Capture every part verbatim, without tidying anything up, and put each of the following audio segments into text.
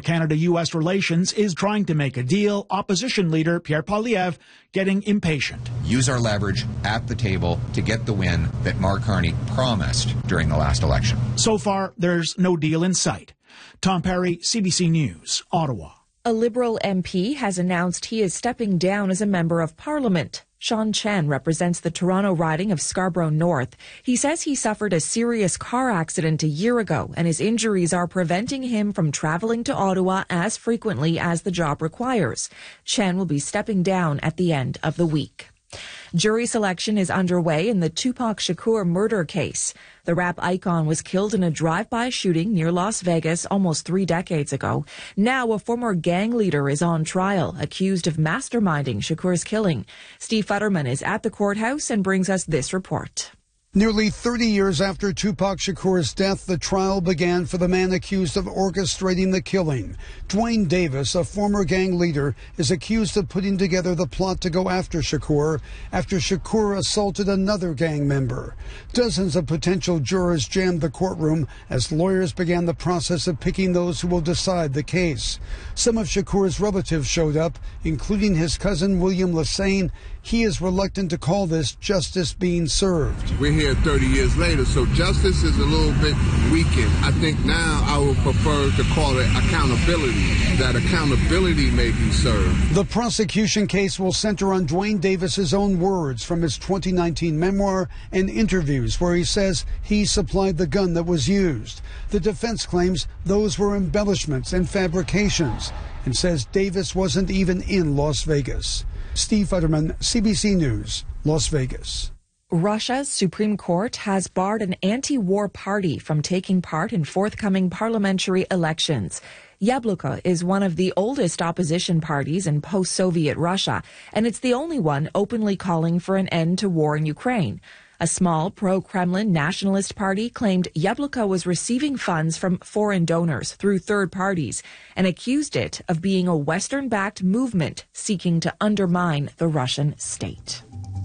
Canada-U S relations is trying to make a deal, opposition leader Pierre Poilievre getting impatient. Use our leverage at the table to get the win that Mark Carney promised during the last election. So far, there's no deal in sight. Tom Perry, C B C News, Ottawa. A Liberal M P has announced he is stepping down as a member of Parliament. Sean Chen represents the Toronto riding of Scarborough North. He says he suffered a serious car accident a year ago, and his injuries are preventing him from traveling to Ottawa as frequently as the job requires. Chen will be stepping down at the end of the week. Jury selection is underway in the Tupac Shakur murder case. The rap icon was killed in a drive-by shooting near Las Vegas almost three decades ago. Now a former gang leader is on trial, accused of masterminding Shakur's killing. Steve Futterman is at the courthouse and brings us this report. Nearly thirty years after Tupac Shakur's death, the trial began for the man accused of orchestrating the killing. Dwayne Davis, a former gang leader, is accused of putting together the plot to go after Shakur after Shakur assaulted another gang member. Dozens of potential jurors jammed the courtroom as lawyers began the process of picking those who will decide the case. Some of Shakur's relatives showed up, including his cousin William Lassane. He is reluctant to call this justice being served. We're here thirty years later, so justice is a little bit weakened. I think now I would prefer to call it accountability, that accountability may be served. The prosecution case will center on Dwayne Davis's own words from his twenty nineteen memoir and interviews where he says he supplied the gun that was used. The defense claims those were embellishments and fabrications and says Davis wasn't even in Las Vegas. Steve Futterman, C B C News, Las Vegas. Russia's Supreme Court has barred an anti-war party from taking part in forthcoming parliamentary elections. Yabloko is one of the oldest opposition parties in post-Soviet Russia, and it's the only one openly calling for an end to war in Ukraine. A small pro-Kremlin nationalist party claimed Yabloko was receiving funds from foreign donors through third parties and accused it of being a Western-backed movement seeking to undermine the Russian state.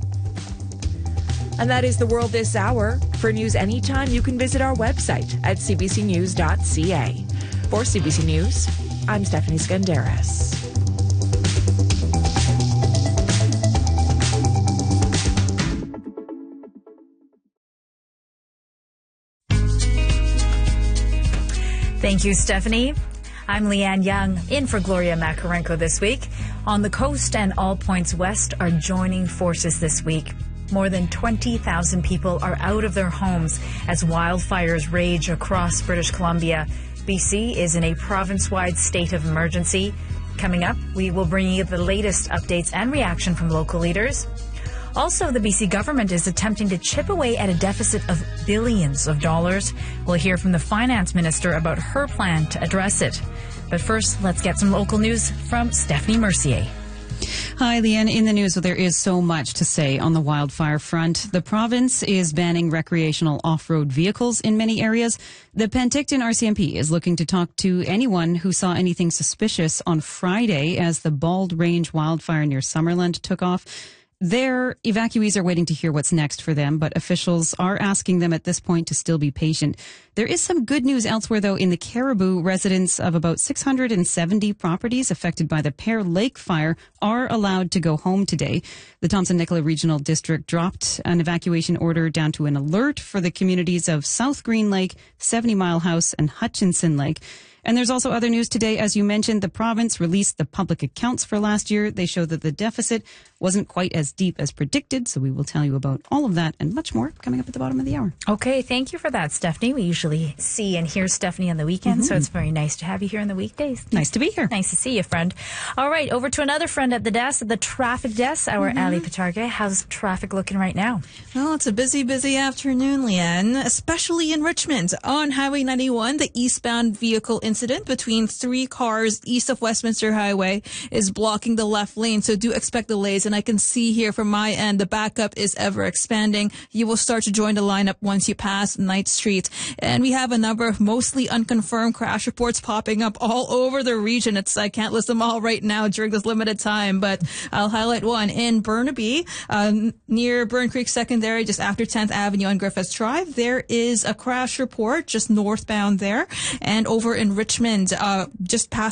And that is the world this hour. For news anytime, you can visit our website at c b c news dot c a. For C B C News, I'm Stephanie Skandaris. Thank you, Stephanie. I'm Leanne Young, in for Gloria Makarenko this week. On the coast and all points west are joining forces this week. More than twenty thousand people are out of their homes as wildfires rage across British Columbia. B C is in a province-wide state of emergency. Coming up, we will bring you the latest updates and reaction from local leaders. Also, the B C government is attempting to chip away at a deficit of billions of dollars. We'll hear from the finance minister about her plan to address it. But first, let's get some local news from Stephanie Mercier. Hi, Leanne. In the news, well, there is so much to say on the wildfire front. The province is banning recreational off-road vehicles in many areas. The Penticton R C M P is looking to talk to anyone who saw anything suspicious on Friday as the Bald Range wildfire near Summerland took off. Their evacuees are waiting to hear what's next for them, but officials are asking them at this point to still be patient. There is some good news elsewhere, though. In the Caribou, residents of about six hundred seventy properties affected by the Pear Lake fire are allowed to go home today. The Thompson-Nicola Regional District dropped an evacuation order down to an alert for the communities of South Green Lake, seventy Mile House, and Hutchinson Lake. And there's also other news today. As you mentioned, the province released the public accounts for last year. They show that the deficit wasn't quite as deep as predicted. So we will tell you about all of that and much more coming up at the bottom of the hour. Okay, thank you for that, Stephanie. We usually see and hear Stephanie on the weekend, mm-hmm. so it's very nice to have you here on the weekdays. Nice to be here. Nice to see you, friend. All right, over to another friend at the desk, the traffic desk, our mm-hmm. Ali Patarga. How's traffic looking right now? Well, it's a busy, busy afternoon, Leanne, especially in Richmond. On Highway ninety-one, the eastbound vehicle incident between three cars east of Westminster Highway is blocking the left lane, so do expect delays. And I can see here from my end, the backup is ever expanding. You will start to join the lineup once you pass Knight Street. And we have a number of mostly unconfirmed crash reports popping up all over the region. It's I can't list them all right now during this limited time, but I'll highlight one in Burnaby, um, near Burn Creek Secondary, just after tenth Avenue on Griffiths Drive. There is a crash report just northbound there. And over in Richmond, uh, just past